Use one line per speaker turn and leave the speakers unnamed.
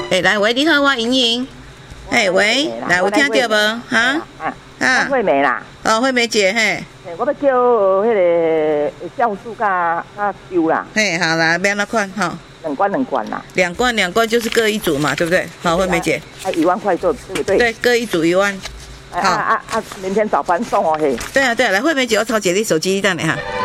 来喂，你好，我莹莹。喂，来有听到无？哈？
惠美啦。
哦，惠美姐，嘿。
我要叫迄个酵素甲酒啦。
嘿，好啦，要哪款哈
？2罐啦。
2罐就是各一组嘛，对不对？好，惠美姐。
1万块做对不对？
对，各一组1万。
好。明天早班送哦嘿。
对啊，来，惠美姐，我抄姐你手机等下哈。